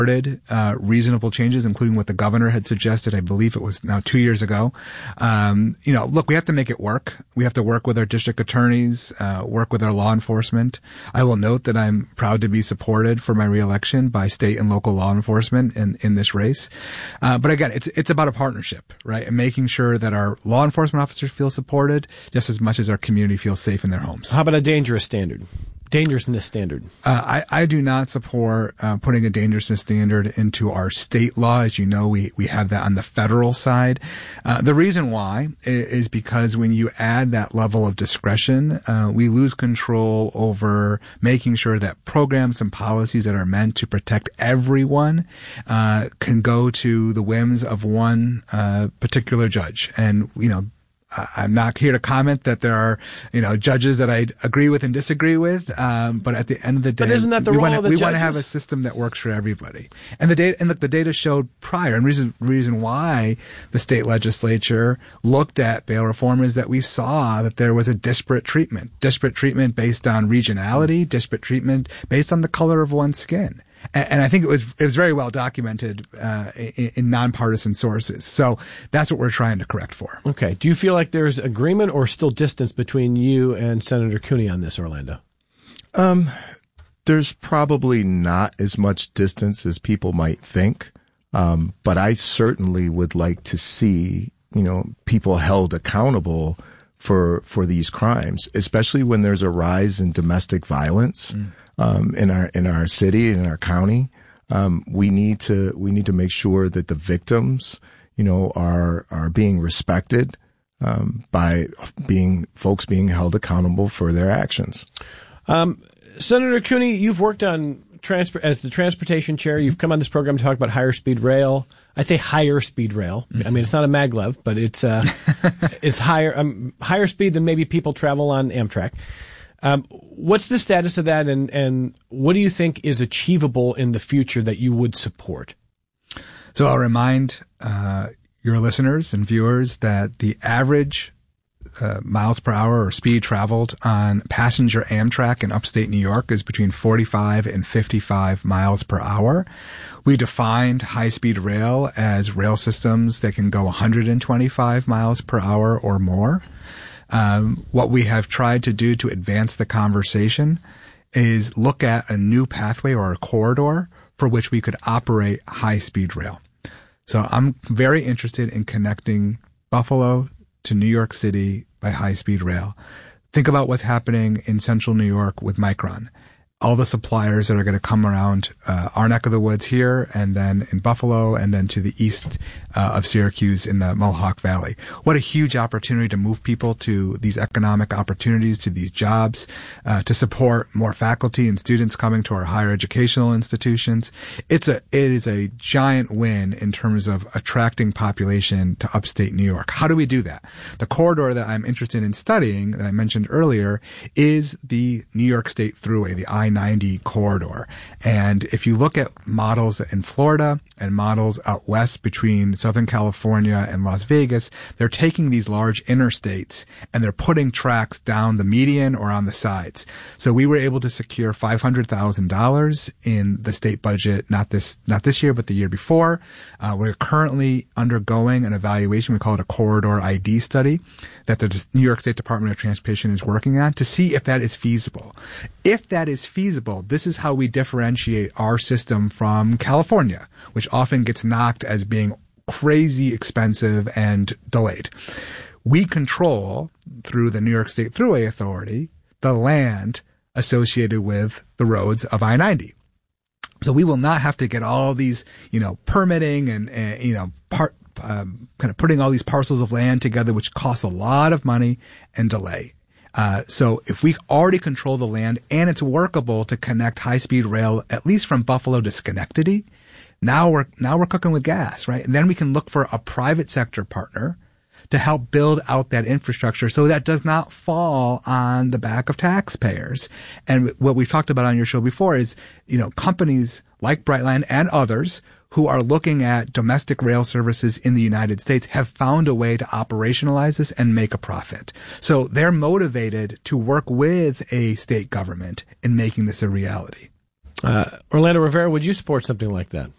reasonable changes, including what the governor had suggested. I believe it was now 2 years ago. Look, we have to make it work. We have to work with our district attorneys, work with our law enforcement. I will note that I'm proud to be supported for my reelection by state and local law enforcement in this race. But again, it's about a partnership, right? And making sure that our law enforcement officers feel supported just as much as our community feels safe in their homes. How about a dangerousness standard? I do not support putting a dangerousness standard into our state law. As you know, we have that on the federal side. The reason why is because when you add that level of discretion, we lose control over making sure that programs and policies that are meant to protect everyone can go to the whims of one particular judge. And, I'm not here to comment that there are, judges that I agree with and disagree with. But at the end of the day, but isn't that the role of the judges? We want to have a system that works for everybody. And the data showed prior, and reason why the state legislature looked at bail reform is that we saw that there was a disparate treatment based on regionality, disparate treatment based on the color of one's skin. And I think it was very well documented in nonpartisan sources. So that's what we're trying to correct for. Okay. Do you feel like there's agreement or still distance between you and Senator Cooney on this, Orlando? There's probably not as much distance as people might think. But I certainly would like to see, people held accountable for these crimes, especially when there's a rise in domestic violence. In our city, in our county, we need to make sure that the victims, are being respected, by folks being held accountable for their actions. Senator Cooney, you've worked on as the transportation chair. You've come on this program to talk about higher speed rail. I'd say higher speed rail. Mm-hmm. I mean, it's not a maglev, but it's higher speed than maybe people travel on Amtrak. What's the status of that, and what do you think is achievable in the future that you would support? So I'll remind your listeners and viewers that the average miles per hour or speed traveled on passenger Amtrak in upstate New York is between 45 and 55 miles per hour. We defined high-speed rail as rail systems that can go 125 miles per hour or more. What we have tried to do to advance the conversation is look at a new pathway or a corridor for which we could operate high-speed rail. So I'm very interested in connecting Buffalo to New York City by high-speed rail. Think about what's happening in central New York with Micron. All the suppliers that are going to come around our neck of the woods here, and then in Buffalo, and then to the east of Syracuse in the Mohawk Valley. What a huge opportunity to move people to these economic opportunities, to these jobs, to support more faculty and students coming to our higher educational institutions. It is a giant win in terms of attracting population to upstate New York. How do we do that? The corridor that I'm interested in studying, that I mentioned earlier, is the New York State Thruway, the I-90 corridor. And if you look at models in Florida and models out west between Southern California and Las Vegas, they're taking these large interstates and they're putting tracks down the median or on the sides. So we were able to secure $500,000 in the state budget, not this year, but the year before. We're currently undergoing an evaluation. We call it a corridor ID study that the New York State Department of Transportation is working on to see if that is feasible. If that is feasible, this is how we differentiate our system from California, which often gets knocked as being crazy expensive and delayed. We control, through the New York State Thruway Authority, the land associated with the roads of I-90. So we will not have to get all these, permitting and kind of putting all these parcels of land together, which costs a lot of money and delay. So if we already control the land and it's workable to connect high-speed rail, at least from Buffalo to Schenectady, now we're cooking with gas, right? And then we can look for a private sector partner to help build out that infrastructure so that does not fall on the back of taxpayers. And what we've talked about on your show before is, companies like Brightline and others who are looking at domestic rail services in the United States have found a way to operationalize this and make a profit. So they're motivated to work with a state government in making this a reality. Orlando Rivera, would you support something like that?